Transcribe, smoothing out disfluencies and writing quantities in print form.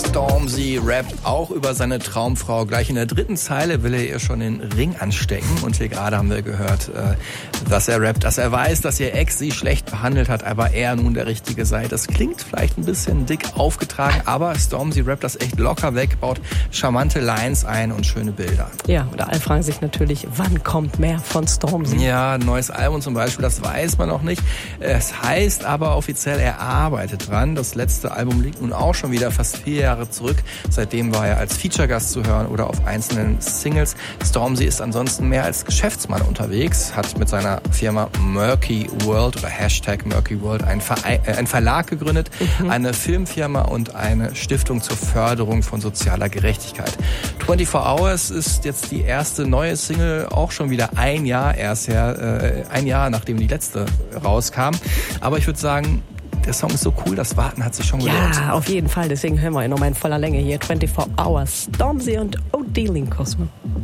Stormzy rappt auch über seine Traumfrau. Gleich in der 3. Zeile will er ihr schon den Ring anstecken. Und hier gerade haben wir gehört, dass er rappt, dass er weiß, dass ihr Ex sie schlecht behandelt hat, aber er nun der Richtige sei. Das klingt vielleicht ein bisschen dick aufgetragen, aber Stormzy rappt das echt locker weg, baut charmante Lines ein und schöne Bilder. Ja, und alle fragen sich natürlich, wann kommt mehr von Stormzy? Ja, ein neues Album zum Beispiel, das weiß man noch nicht. Es heißt aber offiziell, er arbeitet dran. Das letzte Album liegt nun auch schon wieder fast 4 Jahre zurück. Seitdem war er als Feature-Gast zu hören oder auf einzelnen Singles. Stormzy ist ansonsten mehr als Geschäftsmann unterwegs, hat mit seiner Firma Murky World oder #Murky World einen Verlag gegründet, eine Filmfirma und eine Stiftung zur Förderung von sozialer Gerechtigkeit. 24 Hours ist jetzt die erste neue Single, auch schon wieder ein Jahr erst her, ein Jahr nachdem die letzte rauskam. Aber ich würde sagen, der Song ist so cool, das Warten hat sich schon gelohnt. Ja, auf jeden Fall. Deswegen hören wir ihn nochmal in voller Länge hier. 24 Hours, Stormzy und OD Link Cosmo.